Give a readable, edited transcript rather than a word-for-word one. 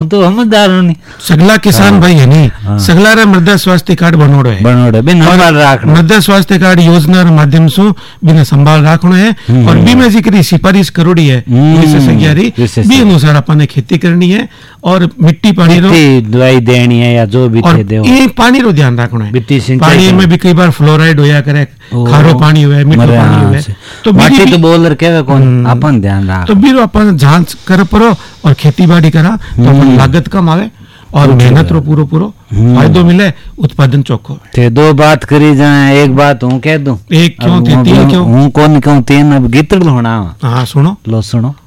तो समझदार होनी सगला किसान भाई है नहीं, सगला रे मृदा स्वास्थ्य कार्ड बनोड़ो है बिन संभाल राखनो, मृदा स्वास्थ्य कार्ड योजना रे माध्यम से बिना संभाल राखनो है। और बी में जिक्र सिफारिश करोड़ी है विशेषज्ञ री, बी अनुसार अपन ने खेती करनी है और मिट्टी पानी रो दवाई देनी है या जो भी थे दे, ये पानी रो ध्यान रखना है। पानी में भी कई बार फ्लोराइड होया करे, खारो पानी हुए, मीठो पानी हुए, तो माटी तो बोल रखे कौन अपन ध्यान रख, तो बीरो अपन जांच कर परो और खेती बाड़ी करा तो अपन लागत कम आवे और मेहनत रो पूरो फायदो मिले, उत्पादन चोखो थे। दो बात करी जाए, एक बात हूँ कह दूं, एक क्यों थे तीन क्यों, हूँ कौन क्यों तीन, अब गीतड़ होना। हाँ सुनो, लो सुनो।